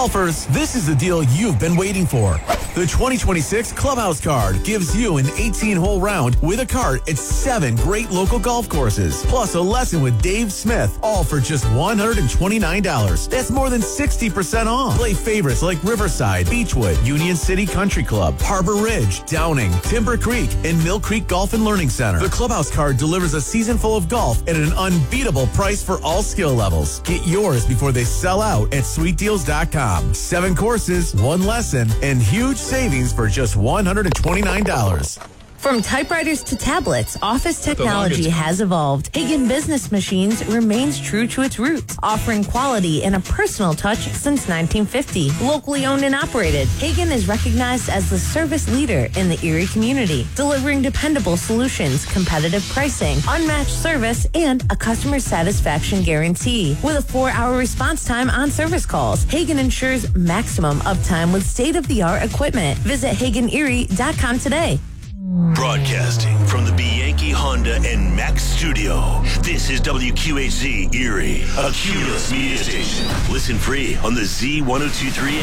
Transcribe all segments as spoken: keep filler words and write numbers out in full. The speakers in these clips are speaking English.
Golfers, this is the deal you've been waiting for. The twenty twenty-six Clubhouse Card gives you an eighteen-hole round with a cart at seven great local golf courses, plus a lesson with Dave Smith, all for just one hundred twenty-nine dollars. That's more than sixty percent off. Play favorites like Riverside, Beechwood, Union City Country Club, Harbor Ridge, Downing, Timber Creek, and Mill Creek Golf and Learning Center. The Clubhouse Card delivers a season full of golf at an unbeatable price for all skill levels. Get yours before they sell out at sweet deals dot com. Seven courses, one lesson, and huge savings for just one hundred twenty-nine dollars. From typewriters to tablets, office technology has evolved. Hagen Business Machines remains true to its roots, offering quality and a personal touch since nineteen fifty. Locally owned and operated, Hagen is recognized as the service leader in the Erie community, delivering dependable solutions, competitive pricing, unmatched service, and a customer satisfaction guarantee. With a four-hour response time on service calls, Hagen ensures maximum uptime with state-of-the-art equipment. Visit Hagen Erie dot com today. Broadcasting from the Bianchi Honda and Max studio, this is W Q H Z Erie, a Cumulus media station. Listen free on the Z ten twenty-three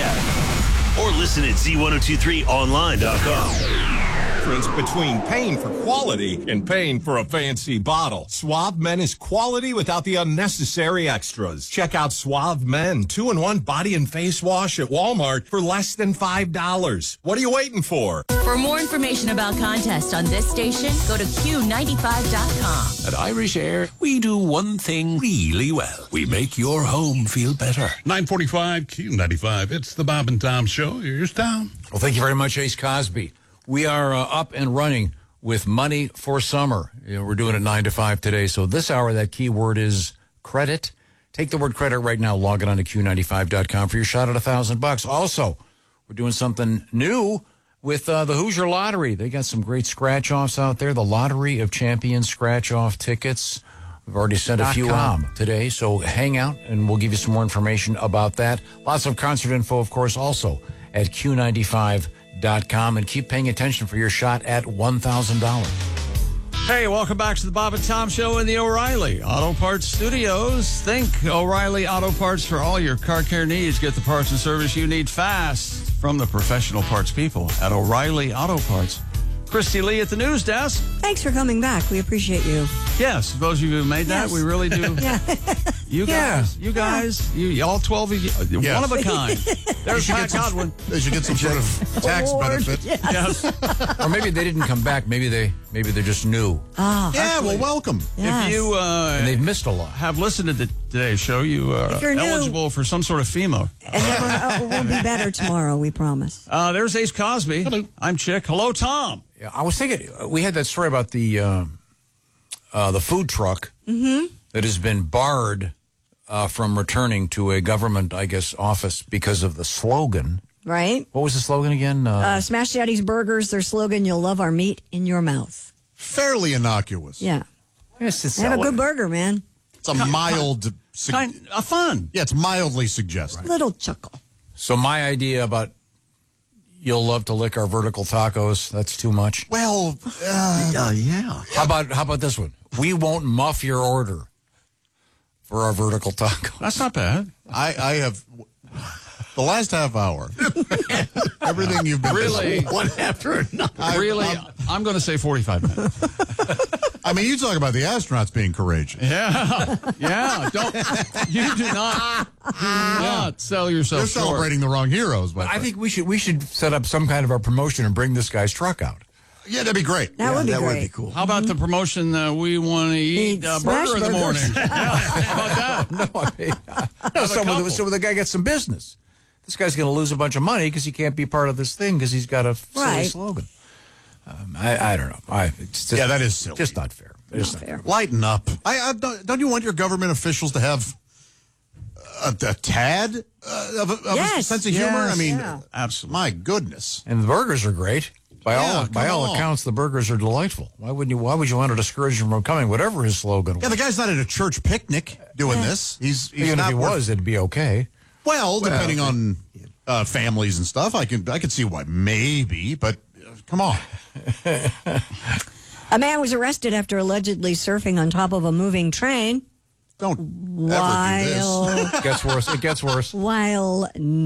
app or listen at Z ten twenty-three online dot com. Between paying for quality and paying for a fancy bottle. Suave Men is quality without the unnecessary extras. Check out Suave Men two in one body and face wash at Walmart for less than five dollars. What are you waiting for? For more information about contests on this station, go to Q ninety-five dot com. At Irish Air, we do one thing really well. We make your home feel better. nine forty-five Q ninety-five. It's the Bob and Tom Show. Here's Tom. Well, thank you very much, Ace Cosby. We are uh, up and running with Money for Summer. You know, we're doing it nine to five today. So this hour, that keyword is credit. Take the word credit right now. Log it on to Q ninety-five dot com for your shot at a thousand bucks. Also, we're doing something new with uh, the Hoosier Lottery. They got some great scratch-offs out there. The Lottery of Champions scratch-off tickets. We've already sent a few out today. So hang out, and we'll give you some more information about that. Lots of concert info, of course, also at Q ninety-five dot com. Dot com and keep paying attention for your shot at one thousand dollars. Hey, welcome back to the Bob and Tom Show in the O'Reilly Auto Parts Studios. Think O'Reilly Auto Parts for all your car care needs. Get the parts and service you need fast from the professional parts people at O'Reilly Auto Parts. Christy Lee at the news desk. Thanks for coming back. We appreciate you. Yes, those of you who made that, yes. We really do. Yeah. You guys, yeah. you guys, yeah. you all twelve of you, yes. One of a kind. There's Pat Godwin. They should get some sort of tax Award. benefit. Yes. yes. Or maybe they didn't come back. Maybe they maybe they're just new. Oh, yeah, actually, well, welcome. Yes. If you uh, and they've missed a lot. Have listened to the, today's show, you are eligible new, for some sort of FEMA. And uh, we'll be better tomorrow, we promise. Uh, there's Ace Cosby. Hello. I'm Chick. Hello, Tom. Yeah, I was thinking, we had that story about the uh, uh, the food truck mm-hmm. that has been barred uh, from returning to a government, I guess, office because of the slogan. Right. What was the slogan again? Uh, uh, Smash Daddy's Burgers, their slogan, you'll love our meat in your mouth. Fairly innocuous. Yeah. yes, it's They have a good burger, man. It's a mild... Su- kind of fun. Yeah, it's mildly suggestive. Little chuckle. So my idea about you'll love to lick our vertical tacos, that's too much. Well, uh, uh, yeah. How about how about this one? We won't muff your order for our vertical tacos. That's not bad. I, I have... The last half hour, everything you've been really one after another. I, really, I'm, I'm going to say forty-five minutes. I mean, you talk about the astronauts being courageous. Yeah, yeah. Don't you do not do not sell yourself You're short. celebrating the wrong heroes. I friend. think we should we should set up some kind of a promotion and bring this guy's truck out. Yeah, that'd be great. That yeah, would be that great. would be cool. How about the promotion that we want to eat a burger in the morning? Yeah, how about that? No, I mean, no, so, the, so the guy gets some business. This guy's going to lose a bunch of money because he can't be part of this thing because he's got a silly right. slogan. Um, I, I don't know. I, it's just, yeah, that is silly. Just not fair. Not just fair. Not fair. Lighten up. I, I don't, don't you want your government officials to have a, a tad uh, of, a, of yes. a sense of yes. humor? I mean, yeah. absolutely. My goodness. And the burgers are great. By yeah, all by all on. accounts, the burgers are delightful. Why wouldn't you? Why would you want to discourage him from coming? Whatever his slogan was. Yeah, the guy's not at a church picnic doing this. He's, he's even not if he worth, was, it'd be okay. Well, depending well, on uh, families and stuff, I can I can see why maybe, but uh, come on. A man was arrested after allegedly surfing on top of a moving train. Don't while, ever do this. It gets worse. It gets worse. While